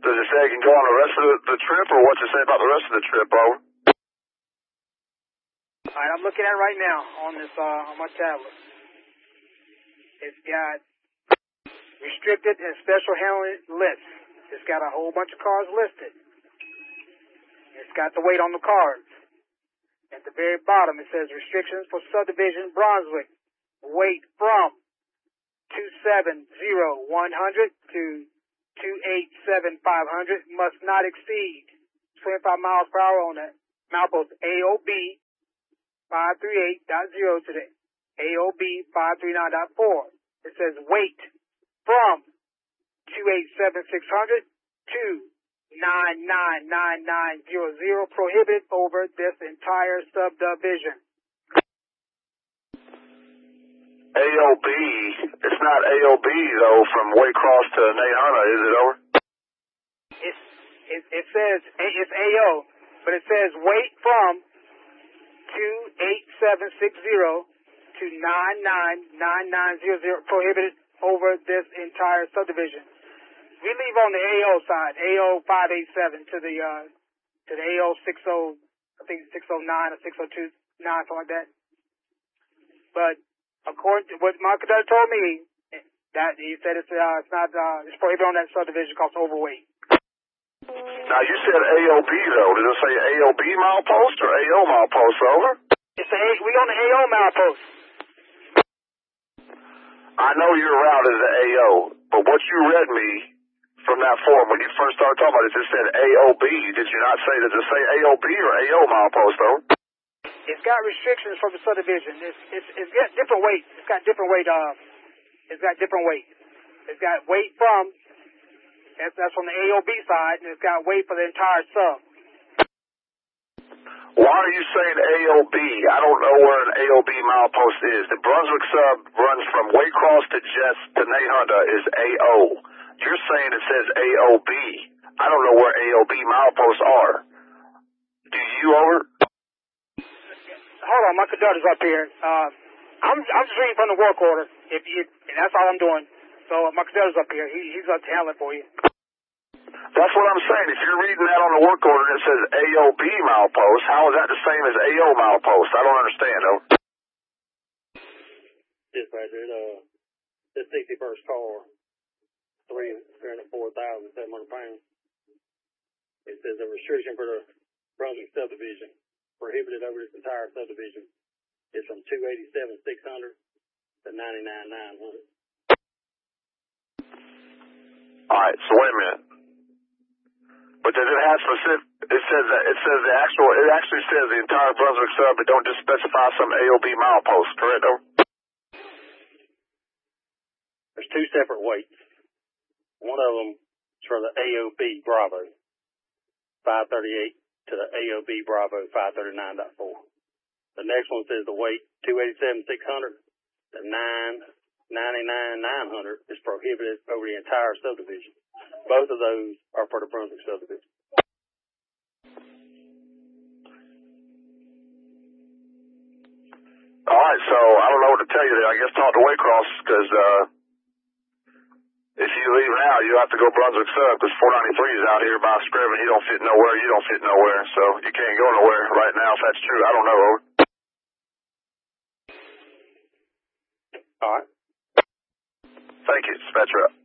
Does it say it can go on the rest of the trip, or what's it say about the rest of the trip, over? Alright, I'm looking at it right now on this, on my tablet. It's got restricted and special handling lists. It's got a whole bunch of cars listed. It's got the weight on the cards. At the very bottom, it says restrictions for subdivision Brunswick. Weight from 270-100 to 287-500 must not exceed 25 miles per hour on the milepost AOB 538.0 to the AOB 539.4. It says weight from 287-600 to 999900 prohibited over this entire subdivision. AOB, it's not AOB though from Waycross to Nahunta, is it, over? It says it's AO, but it says weight from 28760 to 999900 prohibited over this entire subdivision. We leave on the AO side, AO 587 to the AO 60, I think 609 or 602, something like that. But according to what my conductor told me, that he said it's not it's prohibited on that subdivision because it's overweight. Now you said AOB though. Did it say AOB milepost or AO milepost, over? We on the AO milepost. I know your route is the AO, but what you read me from that form when you first started talking about it, it said AOB. Did you not say, does it say AOB or AO milepost, though? It's got restrictions from the subdivision. It's got different weight. It's got different weight. It's got different weight. It's got weight from, that's from the AOB side, and it's got weight for the entire sub. Why are you saying AOB? I don't know where an AOB milepost is. The Brunswick sub runs from Waycross to Jess to Nahunta is AO. You're saying it says AOB. I don't know where AOB mileposts are. Do you, over? Hold on, my conductor's up here. I'm just reading from the work order. And that's all I'm doing. So my conductor's up here. He's up to handle it for you. That's what I'm saying. If you're reading that on the work order and it says AOB milepost, how is that the same as AO milepost? I don't understand, though. Dispatcher, this 61st car, 304,700 pounds. It says a restriction for the Brunswick subdivision, prohibited over this entire subdivision, is from 287,600 to 99,900. All right, so wait a minute. But does it have specific? It actually says the entire Brunswick sub, but don't just specify some AOB milepost, correct? Though? There's two separate weights. One of them is for the AOB Bravo 538 to the AOB Bravo 539.4. The next one says the weight 287,600 to 99,900 is prohibited over the entire subdivision. Both of those are for the Brunswick subdivision. All right, so I don't know what to tell you there. I guess talk to Waycross, because if you leave now, you have to go Brunswick sub, because 493 is out here by Scriven. He don't fit nowhere. You don't fit nowhere, so you can't go nowhere right now. If that's true, I don't know. All right. Thank you. Dispatcher up.